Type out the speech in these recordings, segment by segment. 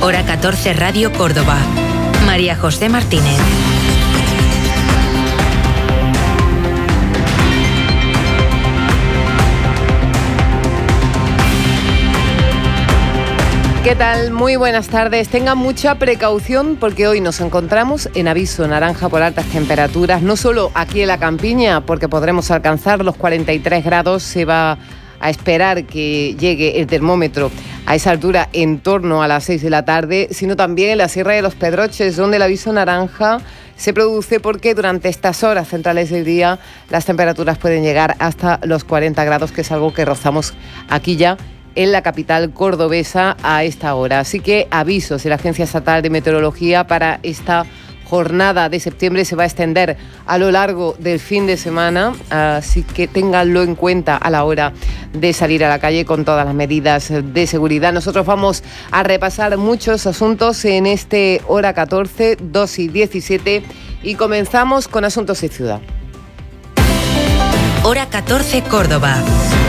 Hora 14 Radio Córdoba. María José Martínez. ¿Qué tal? Muy buenas tardes. Tengan mucha precaución porque hoy nos encontramos en aviso naranja por altas temperaturas, no solo aquí en la campiña, porque podremos alcanzar los 43 grados, se va a esperar que llegue el termómetro a esa altura en torno a las 6 de la tarde, sino también en la Sierra de los Pedroches, donde el aviso naranja se produce porque durante estas horas centrales del día las temperaturas pueden llegar hasta los 40 grados, que es algo que rozamos aquí ya en la capital cordobesa a esta hora. Así que avisos de la Agencia Estatal de Meteorología para esta jornada de septiembre. Se va a extender a lo largo del fin de semana, así que ténganlo en cuenta a la hora de salir a la calle con todas las medidas de seguridad. Nosotros vamos a repasar muchos asuntos en este Hora 14, 2 y 17 y comenzamos con Asuntos de Ciudad. Hora 14 Córdoba.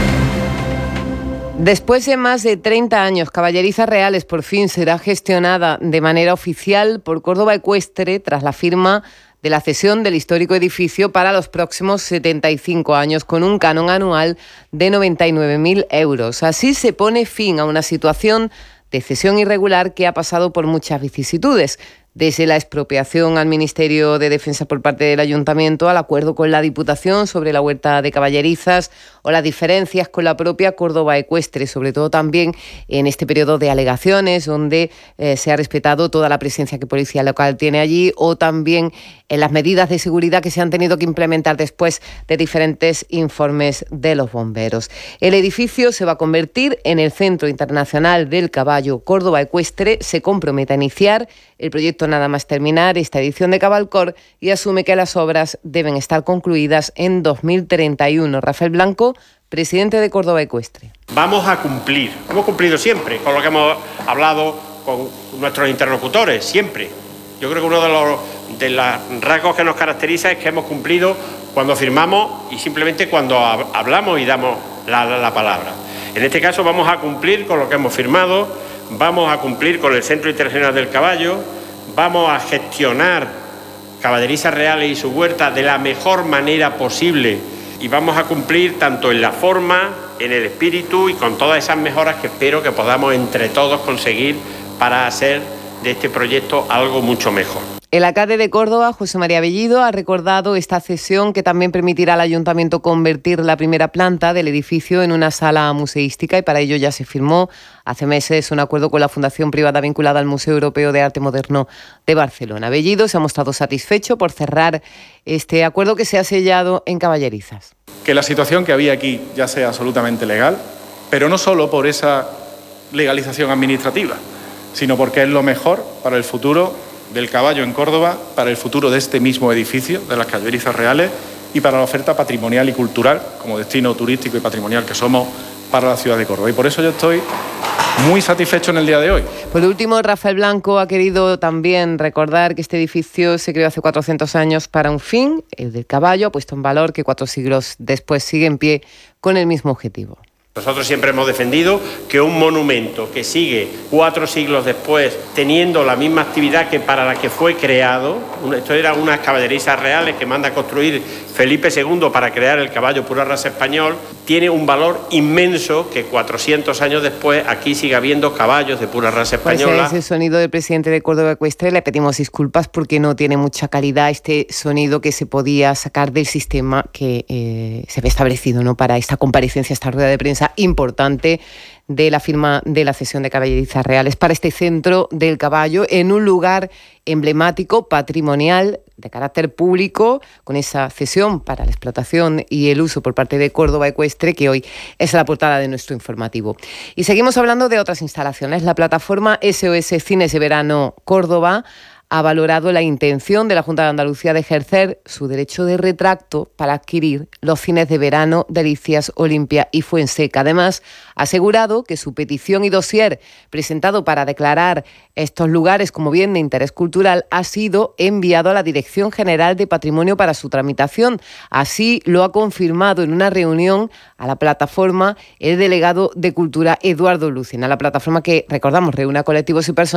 Después de más de 30 años, Caballerizas Reales por fin será gestionada de manera oficial por Córdoba Ecuestre tras la firma de la cesión del histórico edificio para los próximos 75 años, con un canon anual de 99.000 euros. Así se pone fin a una situación de cesión irregular que ha pasado por muchas vicisitudes, desde la expropiación al Ministerio de Defensa por parte del Ayuntamiento, al acuerdo con la Diputación sobre la huerta de Caballerizas o las diferencias con la propia Córdoba Ecuestre, sobre todo también en este periodo de alegaciones donde se ha respetado toda la presencia que Policía Local tiene allí, o también en las medidas de seguridad que se han tenido que implementar después de diferentes informes de los bomberos. El edificio se va a convertir en el Centro Internacional del Caballo. Córdoba Ecuestre se compromete a iniciar el proyecto nada más terminar esta edición de Cabalcor y asume que las obras deben estar concluidas en 2031. Rafael Blanco, presidente de Córdoba Ecuestre. Vamos a cumplir, hemos cumplido siempre con lo que hemos hablado con nuestros interlocutores, siempre. Yo creo que uno de los rasgos que nos caracteriza es que hemos cumplido cuando firmamos y simplemente cuando hablamos y damos la palabra. En este caso vamos a cumplir con lo que hemos firmado, vamos a cumplir con el Centro Internacional del Caballo, vamos a gestionar Caballerizas Reales y su huerta de la mejor manera posible y vamos a cumplir tanto en la forma, en el espíritu y con todas esas mejoras que espero que podamos entre todos conseguir para hacer de este proyecto algo mucho mejor. El alcalde de Córdoba, José María Bellido, ha recordado esta cesión que también permitirá al Ayuntamiento convertir la primera planta del edificio en una sala museística, y para ello ya se firmó hace meses un acuerdo con la fundación privada vinculada al Museo Europeo de Arte Moderno de Barcelona. Bellido se ha mostrado satisfecho por cerrar este acuerdo que se ha sellado en Caballerizas. Que la situación que había aquí ya sea absolutamente legal, pero no solo por esa legalización administrativa, sino porque es lo mejor para el futuro del caballo en Córdoba, para el futuro de este mismo edificio, de las Caballerizas Reales, y para la oferta patrimonial y cultural, como destino turístico y patrimonial que somos para la ciudad de Córdoba. Y por eso yo estoy muy satisfecho en el día de hoy. Por último, Rafael Blanco ha querido también recordar que este edificio se creó hace 400 años para un fin, el del caballo. Ha puesto en valor que 4 siglos después sigue en pie con el mismo objetivo. Nosotros siempre hemos defendido que un monumento que sigue 4 siglos después teniendo la misma actividad que para la que fue creado, esto era unas Caballerizas Reales que manda a construir Felipe II para crear el caballo pura raza español, tiene un valor inmenso que 400 años después aquí sigue habiendo caballos de pura raza española. Pues ese sonido del presidente de Córdoba Ecuestre, le pedimos disculpas porque no tiene mucha calidad este sonido que se podía sacar del sistema que se había establecido, ¿no?, para esta comparecencia, esta rueda de prensa importante de la firma de la cesión de Caballerizas Reales para este Centro del Caballo en un lugar emblemático, patrimonial, de carácter público, con esa cesión para la explotación y el uso por parte de Córdoba Ecuestre, que hoy es la portada de nuestro informativo. Y seguimos hablando de otras instalaciones. La plataforma SOS Cines de Verano Córdoba ha valorado la intención de la Junta de Andalucía de ejercer su derecho de retracto para adquirir los cines de verano Delicias, Olimpia y Fuenseca. Además, ha asegurado que su petición y dossier presentado para declarar estos lugares como bien de interés cultural ha sido enviado a la Dirección General de Patrimonio para su tramitación. Así lo ha confirmado en una reunión a la plataforma el delegado de Cultura, Eduardo Lucena. La plataforma que, recordamos, reúne a colectivos y personas